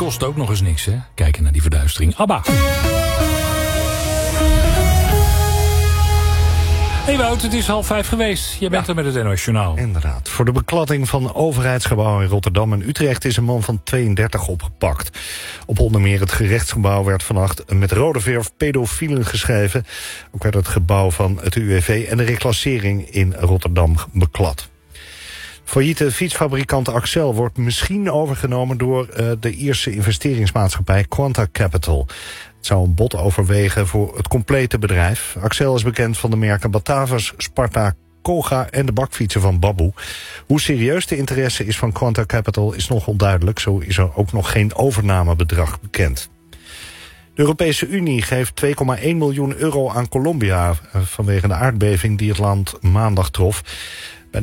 kost ook nog eens niks, hè? Kijken naar die verduistering. ABBA. Hey Wout, het is 4:30 geweest. Jij bent er met het NOS Journaal. Inderdaad. Voor de beklatting van overheidsgebouwen in Rotterdam en Utrecht is een man van 32 opgepakt. Op onder meer het gerechtsgebouw werd vannacht met rode verf pedofielen geschreven. Ook werd het gebouw van het UWV en de reclassering in Rotterdam beklad. Failliete fietsfabrikant Accel wordt misschien overgenomen door de Ierse investeringsmaatschappij Quanta Capital. Het zou een bod overwegen voor het complete bedrijf. Accel is bekend van de merken Batavus, Sparta, Koga en de bakfietsen van Baboe. Hoe serieus de interesse is van Quanta Capital is nog onduidelijk. Zo is er ook nog geen overnamebedrag bekend. De Europese Unie geeft 2,1 miljoen euro aan Colombia vanwege de aardbeving die het land maandag trof.